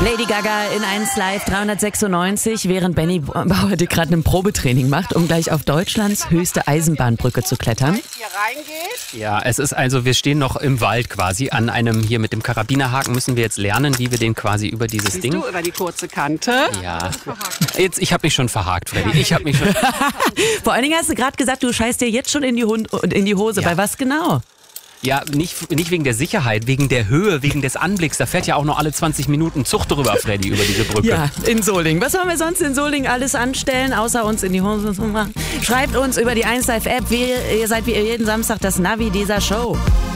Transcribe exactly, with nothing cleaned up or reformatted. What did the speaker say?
Lady Gaga in eins Live dreihundertsechsundneunzig, während Benny Bauer dir gerade ein Probetraining macht, um gleich auf Deutschlands höchste Eisenbahnbrücke zu klettern. Hier reingeht. Ja, es ist also, wir stehen noch im Wald quasi an einem, hier mit dem Karabinerhaken müssen wir jetzt lernen, wie wir den quasi über dieses Siehst Ding... du, über die kurze Kante. Ja, jetzt, ich habe mich schon verhakt, Freddy. Ich habe mich schon... Vor allen Dingen hast du gerade gesagt, du scheißt dir jetzt schon in die, Hund in die Hose. Ja. Bei was genau? Ja, nicht, nicht wegen der Sicherheit, wegen der Höhe, wegen des Anblicks. Da fährt ja auch noch alle zwanzig Minuten Zug drüber, Freddy, über diese Brücke. Ja, in Solingen. Was sollen wir sonst in Solingen alles anstellen, außer uns in die Hose zu machen? Schreibt uns über die eins Live App. Wir, ihr seid wie jeden Samstag das Navi dieser Show.